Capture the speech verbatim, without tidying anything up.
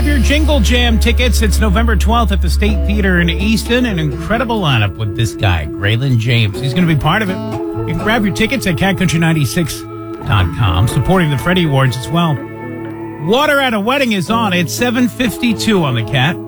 Grab your Jingle Jam tickets. It's November twelfth at the State Theater in Easton. An incredible lineup with this guy, Graylin James. He's going to be part of it. You can grab your tickets at cat country ninety-six dot com, supporting the Freddie Awards as well. Water at a Wedding is on. It's seven fifty-two on the Cat.